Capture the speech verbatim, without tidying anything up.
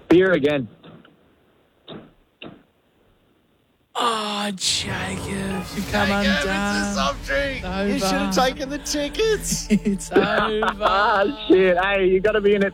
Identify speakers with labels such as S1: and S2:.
S1: Beer again.
S2: Oh, Jacob, you come
S3: Jacob, it's a
S2: undone.
S3: soft drink.
S2: Over.
S3: You should have taken the tickets.
S2: It's over.
S1: Ah, shit. Hey, you got to be in it